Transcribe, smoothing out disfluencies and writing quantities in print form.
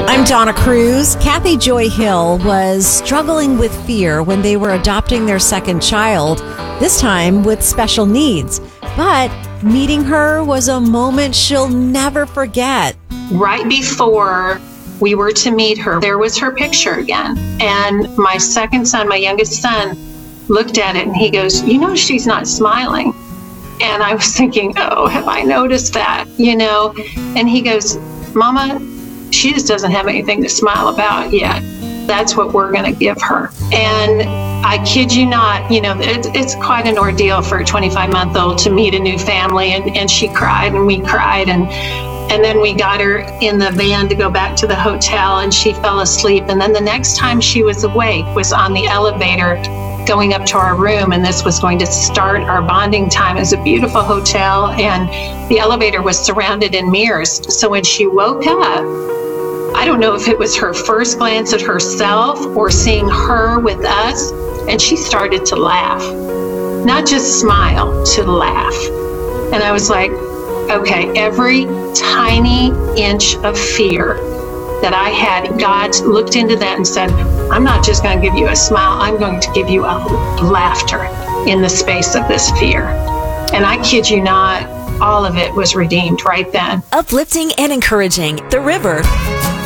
I'm Donna Cruz. Kathy Joy Hill was struggling with fear when they were adopting their second child, this time with special needs. But meeting her was a moment she'll never forget. Right before we were to meet her, there was her picture again. And my second son, my youngest son, looked at it and he goes, she's not smiling. And I was thinking, oh, have I noticed that? And he goes, Mama, she just doesn't have anything to smile about yet. That's what we're going to give her. And I kid you not, it's quite an ordeal for a 25-month-old to meet a new family. And she cried and we cried. And then we got her in the van to go back to the hotel and she fell asleep. And then the next time she was awake was on the elevator going up to our room, and this was going to start our bonding time. It was a beautiful hotel, and the elevator was surrounded in mirrors. So when she woke up, I don't know if it was her first glance at herself or seeing her with us, and she started to laugh. Not just smile, to laugh. And I was like, okay, every tiny inch of fear that I had, God looked into that and said, I'm not just going to give you a smile, I'm going to give you a laughter in the space of this fear. And I kid you not, all of it was redeemed right then. Uplifting and encouraging. The River.